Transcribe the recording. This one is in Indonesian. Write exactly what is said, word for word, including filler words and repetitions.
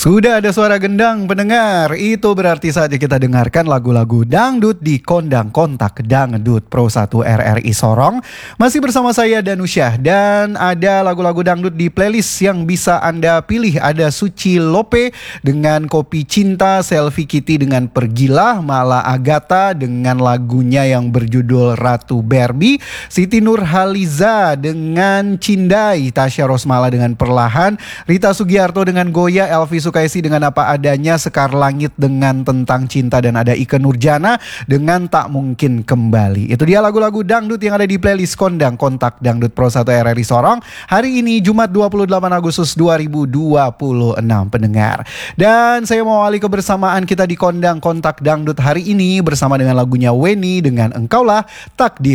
Sudah ada suara gendang pendengar, itu berarti saja kita dengarkan lagu-lagu dangdut di Kondang Kontak Dangdut Pro satu R R I Sorong. Masih bersama saya Danusyah, dan ada lagu-lagu dangdut di playlist yang bisa Anda pilih. Ada Suci Lope dengan Kopi Cinta, Selfie Kitty dengan Pergilah, Mala Agatha dengan lagunya yang berjudul Ratu Barbie, Siti Nurhaliza dengan Cindai, Tasya Rosmala dengan Perlahan, Rita Sugiarto dengan Goya, Elvi Sukaisi dengan Apa Adanya, Sekar Langit dengan Tentang Cinta, dan ada Ike Nurjana dengan Tak Mungkin Kembali. Itu dia lagu-lagu dangdut yang ada di playlist Kondang Kontak Dangdut Pro satu R R I Sorong hari ini Jumat dua puluh delapan Agustus dua ribu dua puluh enam pendengar. Dan saya mau awali kebersamaan kita di Kondang Kontak Dangdut hari ini bersama dengan lagunya Weni dengan Engkaulah Takdir